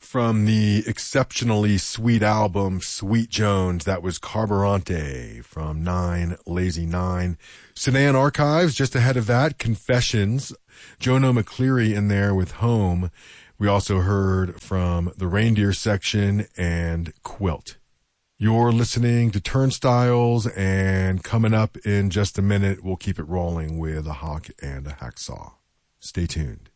from the exceptionally sweet album Sweet Jones. That was Carburante from Nine Lazy Nine. Sedan Archives, just ahead of that, Confessions. Jono McCleary in there with Home. We also heard from the Reindeer section and Quilt. You're listening to Turnstiles, and coming up in just a minute, we'll keep it rolling with a hawk and a hacksaw. Stay tuned.